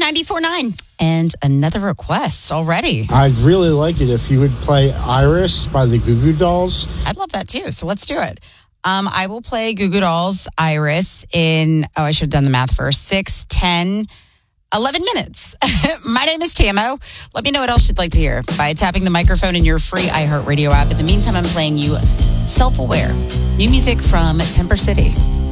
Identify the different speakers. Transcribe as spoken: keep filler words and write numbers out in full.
Speaker 1: ninety-four point nine.
Speaker 2: And another request already.
Speaker 3: I'd really like it if you would play Iris by the Goo Goo Dolls.
Speaker 2: I'd love that too. So let's do it. Um, I will play Goo Goo Dolls Iris in, oh, I should have done the math first, six, ten, eleven minutes. My name is Tamo. Let me know what else you'd like to hear by tapping the microphone in your free iHeartRadio app. In the meantime, I'm playing you Self-Aware, new music from Temper City.